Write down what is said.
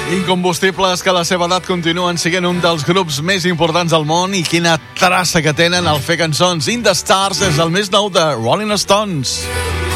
Incombustibles que a la seva edat continuen sent un dels grups més importants del món i quina traça que tenen al fer cançons. In the Stars és el més nou de Rolling Stones.